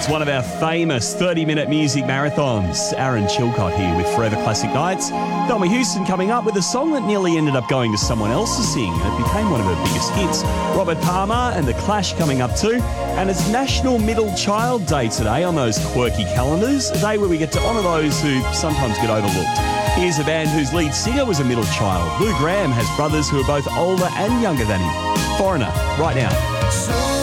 It's one of our famous 30-minute music marathons. Aaron Chilcott here with Forever Classic Nights. Thelma Houston coming up with a song that nearly ended up going to someone else to sing. It became one of her biggest hits. Robert Palmer and The Clash coming up too. And it's National Middle Child Day today on those quirky calendars, a day where we get to honour those who sometimes get overlooked. Here's a band whose lead singer was a middle child. Lou Gramm has brothers who are both older and younger than him. Foreigner, right now.